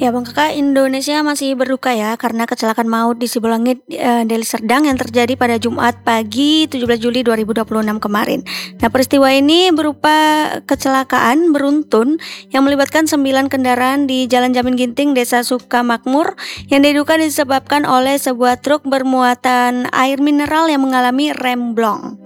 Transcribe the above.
Ya Bang Kakak, Indonesia masih berduka ya karena kecelakaan maut di Sibolangit, Deli Serdang yang terjadi pada Jumat pagi 17 Juli 2026 kemarin. Nah, peristiwa ini berupa kecelakaan beruntun yang melibatkan 9 kendaraan di Jalan Jamin Ginting, Desa Sukamakmur yang diduga disebabkan oleh sebuah truk bermuatan air mineral yang mengalami remblong.